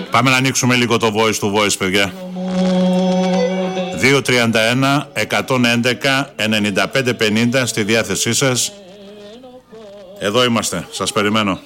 Πάμε να ανοίξουμε λίγο το voice του voice, παιδιά. 231 111 95 50 στη διάθεσή σας. Εδώ είμαστε, σας περιμένω.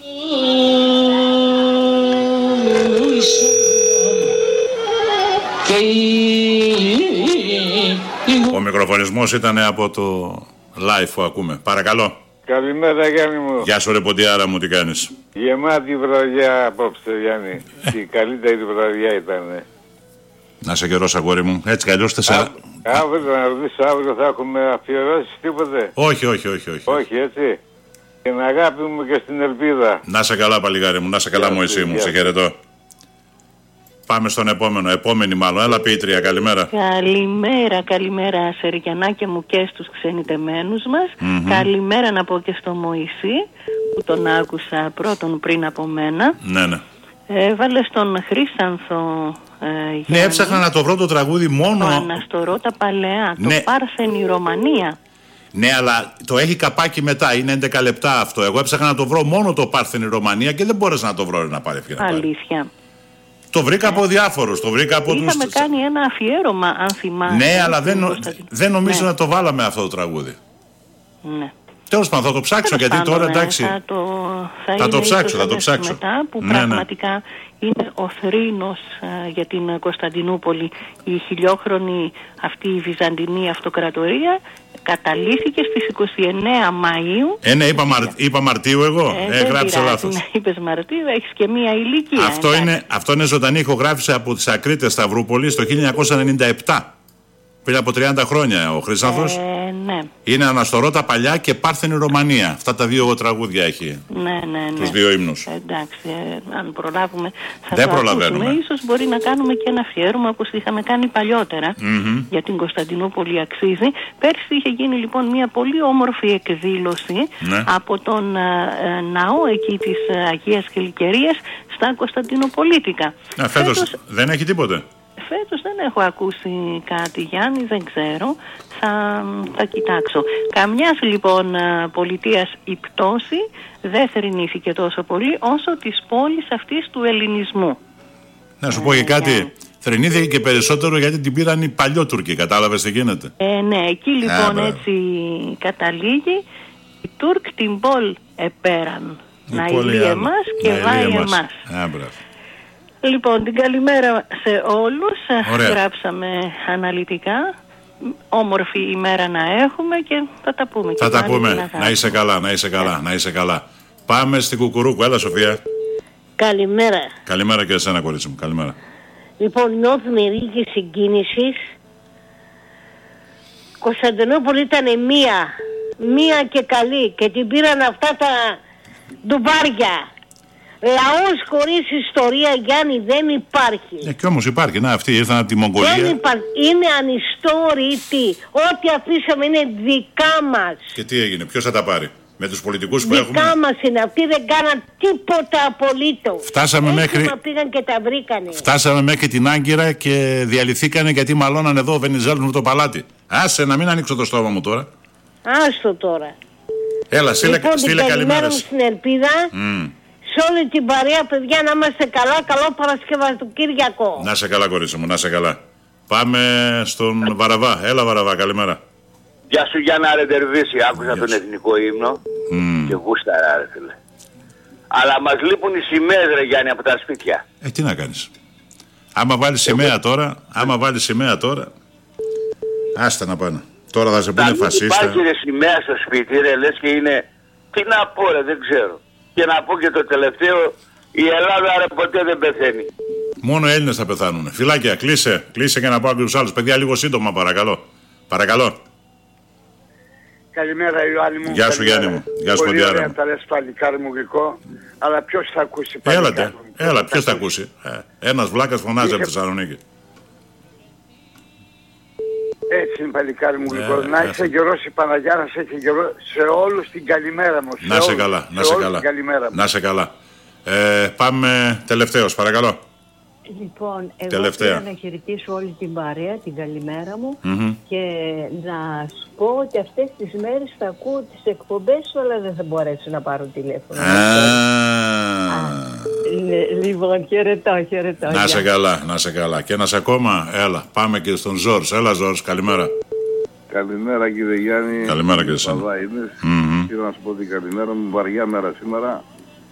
Ο μικροφωνισμός ήταν από το live που ακούμε. Παρακαλώ. Καλημέρα, Γιάννη μου. Γεια σου ρε ποντιάρα μου, τι κάνεις? Γεμάτη βραδιά απόψε, Γιάννη. Η καλύτερη βραδιά ήταν. Να σε καιρός, αγόρι μου. Έτσι κι αλλιώς Αύριο να ρωτήσω, αύριο θα έχουμε αφιερώσεις τίποτε? Όχι. Όχι, έτσι. Την αγάπη μου και στην ελπίδα. Να σε καλά, παλιγάρι μου, να σε καλά, Μωυσή μου. Σε χαιρετώ. Πάμε στον επόμενη μάλλον. Έλα, Πίτρια, καλημέρα. Καλημέρα, Σεριανάκια μου και στους ξενιτεμένους μας. Καλημέρα να πω και στο Μωυσή, που τον άκουσα πρώτον πριν από μένα. Ναι. Έβαλε στον Χρύσανθο. Ναι, έψαχνα να το βρω το τραγούδι μόνο. Το Αναστορώ τα Παλαιά, το Πάρθενη Ρωμανία. Ναι, αλλά το έχει καπάκι μετά, είναι 11 λεπτά αυτό. Εγώ έψαχνα να το βρω μόνο το Πάρθενη Ρωμανία και δεν μπόρεσα να το βρω να πάρει ευκαιρία. Αλήθεια. Το βρήκα από διάφορους, το βρήκα από τους... Είχαμε κάνει ένα αφιέρωμα, αν θυμάσαι. Ναι, αλλά δεν νομίζω να το βάλαμε αυτό το τραγούδι. Ναι. Τέλος πάντων, θα το ψάξω, γιατί τώρα εντάξει. Θα το ψάξω. Μετά που πραγματικά είναι ο θρήνος για την Κωνσταντινούπολη. Η χιλιόχρονη αυτή η Βυζαντινή Αυτοκρατορία καταλήθηκε στις 29 Μαΐου. Ναι, είπα Μαρτίου εγώ. Γράψα λάθος. Ναι, είπες Μαρτίου, έχεις και μία ηλικία. Αυτό είναι ζωντανή ηχογράφηση από τις Ακρίτες Σταυρούπολης το 1997. Πριν από 30 χρόνια ο Χρυσάνθος. Ναι. Είναι Αναστορώ τα Παλιά και Πάρθενη Ρωμανία. Αυτά τα δύο τραγούδια έχει. Ναι. Τους δύο ύμνους. Εντάξει, αν προλάβουμε θα δεν το προλαβαίνουμε. ακούσουμε. Ίσως μπορεί να κάνουμε και ένα αφιέρωμα όπως είχαμε κάνει παλιότερα για την Κωνσταντινούπολη αξίζει. Πέρσι είχε γίνει λοιπόν μια πολύ όμορφη εκδήλωση από τον ναό εκεί της Αγίας Κιλικερίας στα Κωνσταντινοπολίτικα. Φέτος δεν έχει τίποτε. Φέτος δεν έχω ακούσει κάτι, Γιάννη, δεν ξέρω. Θα κοιτάξω. Καμιάς λοιπόν πολιτείας η πτώση δεν θρηνήθηκε τόσο πολύ όσο της πόλης αυτής του ελληνισμού. Να σου πω και κάτι. Θρηνήθηκε και περισσότερο γιατί την πήραν οι Παλιότουρκοι. Κατάλαβες τι γίνεται? Ναι, εκεί λοιπόν έτσι καταλήγει. Οι Τούρκ την πόλη επέραν. Να ηλεί εμάς και βάει εμάς. Λοιπόν, την καλημέρα σε όλους. Γράψαμε αναλυτικά. Όμορφη ημέρα να έχουμε και θα τα πούμε. Θα τα πούμε. Να είσαι καλά. Πάμε στην Κουκουρούκου. Έλα, Σοφία. Καλημέρα. Καλημέρα και εσένα, κορίτσι μου. Καλημέρα. Λοιπόν, νιώθουμε ρίγη συγκίνησης. Κωνσταντινούπολη ήταν μία και καλή και την πήραν αυτά τα ντουμπάρια. Λαός χωρίς ιστορία, Γιάννη, δεν υπάρχει. Και όμως υπάρχει. Να, αυτοί ήρθαν από τη Μογγολία. Δεν υπάρχει. Είναι ανιστόρητοι. Ό,τι αφήσαμε είναι δικά μας. Και τι έγινε, ποιος θα τα πάρει? Με τους πολιτικούς που έχουμε. Δικά μας είναι. Αυτοί δεν κάναν τίποτα απολύτως. Πήγαν και τα βρήκανε. Φτάσαμε μέχρι την Άγκυρα και διαλυθήκανε γιατί μαλώνανε εδώ ο Βενιζέλος με το παλάτι. Άσε να μην ανοίξω το στόμα μου τώρα. Άστο τώρα. Έλα, στείλε καλημέρα στην ελπίδα. Σε όλη την παρέα, παιδιά, να είμαστε καλά. Καλό Παρασκευαστοκύριακο. Να σε καλά, κορίτσι μου, να σε καλά. Πάμε στον Βαραβά. Έλα, Βαραβά, καλημέρα. Γεια σου, Γιάννα Ρεντερβίση. Άκουσα τον εθνικό ύμνο και γούσταρα, ρε φίλε. Αλλά μας λείπουν οι σημαίες, ρε Γιάννη, από τα σπίτια. Τι να κάνεις? Άμα βάλεις σημαία τώρα, άστα να πάνε. Τώρα θα σε πούνε φασίστα. Υπάρχει ρε σημαία στο σπίτι, ρε, λες και είναι... Τι να πω, ρε, δεν ξέρω. Και να πω και το τελευταίο, η Ελλάδα, ρε, ποτέ δεν πεθαίνει. Μόνο Έλληνες θα πεθάνουν. Φιλάκια, κλείσε και να πάω και τους άλλους. Παιδιά, λίγο σύντομα, παρακαλώ. Καλημέρα, Ιωάννη μου. Γεια σου, Γιάννη μου. Γεια σου, Ποντιάρα μου. Πολύ ωραία τα λες, παλικάρι μου γλυκό. Αλλά ποιος θα ακούσει? Έλα, ποιος θα ακούσει? Ένας βλάκας φωνάζει από τη Θεσσαλονίκη. Έτσι είναι, παλικάρι μου γλυκό. Να είσαι γερός η Παναγιά, να σε έχει γερό σε όλους την καλημέρα μου. Να σε καλά. Πάμε τελευταίος, παρακαλώ. Λοιπόν, εγώ θέλω να χαιρετήσω όλη την παρέα, την καλημέρα μου και να σου πω ότι αυτές τις μέρες θα ακούω τις εκπομπές σου, αλλά δεν θα μπορέσω να πάρω τηλέφωνο. Λοιπόν, χαιρετώ. Να σε καλά, να σε καλά. Και ένας ακόμα, έλα, πάμε και στον Ζόρς. Έλα Ζόρς, καλημέρα. Καλημέρα κύριε Γιάννη. Καλημέρα κύριε Σάνο. Θέλω να σου πω την καλημέρα μου, βαριά μέρα σήμερα.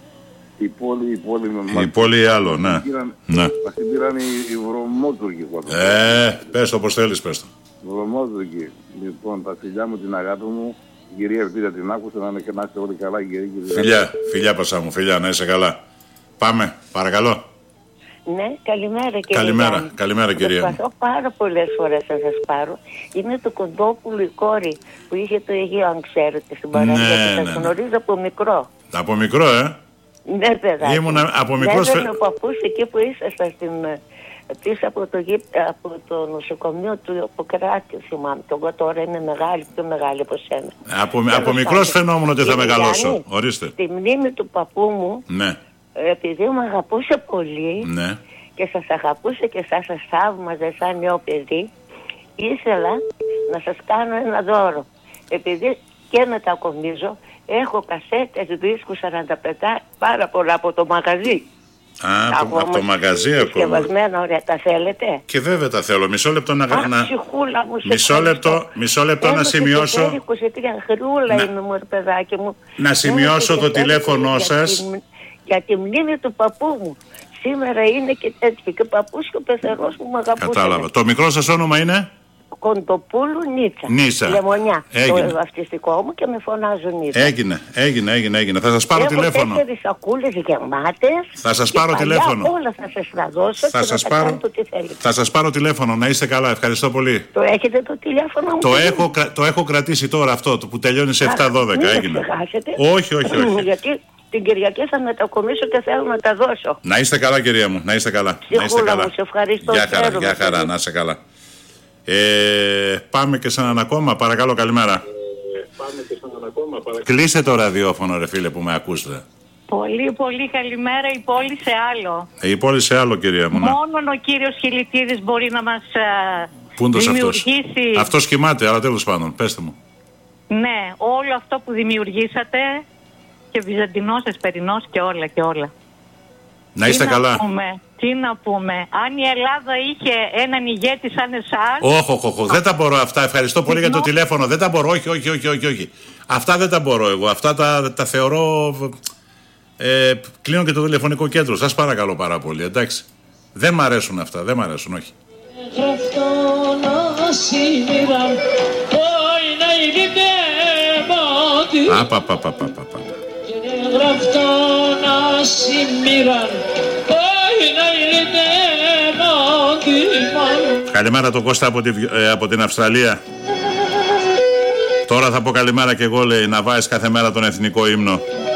Η πόλη άλλο, ναι. Μας την πήραν οι βρωμότουρκοι. Πες το πως θέλεις, πες το. Βρωμότουρκοι. Λοιπόν, τα φιλιά μου, την αγάπη μου, η κυρία Ελπίδα την άκουσε, να είναι και να είστε όλοι καλά. Φιλιά Πασά μου, φιλιά, να είσαι καλά. Πάμε, παρακαλώ. Ναι, καλημέρα κύριε. Καλημέρα κυρία. Προσπαθώ πάρα πολλές φορές να σας πάρω. Είναι το Κοντόπουλο η κόρη που είχε το Αιγαίο, αν ξέρετε, στην παραλία. Σας γνωρίζω από μικρό. Από μικρό, Ναι, παιδάκι. Ήμουν από μικρός. Βέβαια, ο παππούς εκεί που ήσασταν πίσω από το νοσοκομείο του Αποκράτη, θυμάμαι. Εγώ τώρα είμαι πιο μεγάλη από σένα. Από μικρός φαινόμουν ότι θα μεγαλώσω. Ορίστε. Στη μνήμη του παππού μου, ναι. Επειδή με αγαπούσε πολύ, ναι. Και σας αγαπούσε και σας θαύμαζε σαν νέο παιδί, ήθελα να σας κάνω ένα δώρο. Επειδή και μετακομίζω, έχω κασέτες, δίσκους 45, πάρα πολλά από το μαγαζί. Από το μαγαζί ακόμα. Συσκευασμένα, ωραία, τα θέλετε? Και βέβαια τα θέλω. Μισό λεπτό να... ψυχούλα μου, μισό λεπτό να σημειώσω... 23 χρυούλα είμαι μου, παιδάκι μου. Να σημειώσω το τηλέφωνο σας. Για τη μνήμη του παππού μου. Σήμερα είναι και τέτοιο. Και ο παππούς και ο πεθερός μου με αγαπούσε. Κατάλαβα. Το μικρό σας όνομα είναι? Κοντοπούλου Νίτσα. Λεμονιά. Έγινε. Το βαφτιστικό μου και με φωνάζουν Νίτσα. Έγινε. Θα σας πάρω τηλέφωνο. Έχω 4 σακούλες γεμάτες. Θα σας πάρω τηλέφωνο. Όλα θα σας τα δώσω και θα κάνετε ό,τι θέλετε. Θα σας πάρω τηλέφωνο. Να είστε καλά. Ευχαριστώ πολύ. Το έχετε το τηλέφωνο μου? Το έχω κρατήσει τώρα αυτό που τελειώνει σε 7-12. Έγινε. Όχι. Γιατί την Κυριακή θα μετακομίσω και θέλω να τα δώσω. Να είστε καλά κυρία μου. Να είστε καλά. Ψυχούλα μου, σε ευχαριστώ. Γεια χαρά. Να είστε καλά. Πάμε και σε έναν ακόμα. Παρακαλώ, καλημέρα. Κλείστε το ραδιόφωνο ρε φίλε που με ακούσετε. Πολύ καλημέρα. Η πόλη σε άλλο. Η πόλη σε άλλο κυρία μου. Ναι. Μόνον ο κύριος Χιλιτίδης μπορεί να μας δημιουργήσει. Αυτός κοιμάται, αλλά τέλος πάντων. Πέστε μου. Ναι, όλο αυτό που δημιουργήσατε και Βυζαντινός, Εσπερινός και όλα. Να είστε καλά. Τι να πούμε, αν η Ελλάδα είχε έναν ηγέτη σαν εσάς... Όχι, δεν τα μπορώ αυτά. Ευχαριστώ πολύ για το τηλέφωνο. Δεν τα μπορώ, όχι. Αυτά δεν τα μπορώ εγώ. Αυτά τα θεωρώ... κλείνω και το τηλεφωνικό κέντρο. Σας παρακαλώ πάρα πολύ, εντάξει. Δεν μ' αρέσουν αυτά, όχι. Καλημέρα το Κώστα από την Αυστραλία. Τώρα θα πω καλημέρα και εγώ, λέει, να βάζεις κάθε μέρα τον εθνικό ύμνο.